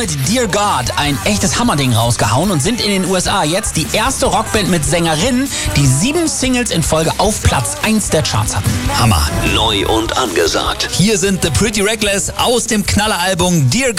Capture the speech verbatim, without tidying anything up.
mit Dear God ein echtes Hammerding rausgehauen und sind in den U S A jetzt die erste Rockband mit Sängerinnen, die sieben Singles in Folge auf Platz eins der Charts hatten. Hammer. Neu und angesagt. Hier sind The Pretty Reckless aus dem Knalleralbum Dear God.